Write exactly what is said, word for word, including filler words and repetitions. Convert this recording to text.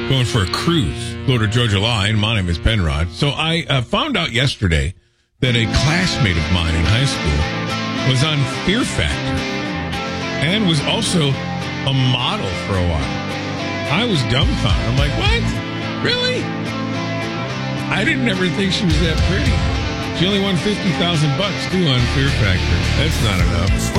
going for a cruise, Florida Georgia Line. My name is Penrod. So I uh, found out yesterday that a classmate of mine in high school was on Fear Factor and was also a model for a while. I was dumbfounded. I'm like, what? Really? I didn't ever think she was that pretty. She only won fifty thousand bucks too on Fear Factor. That's not enough.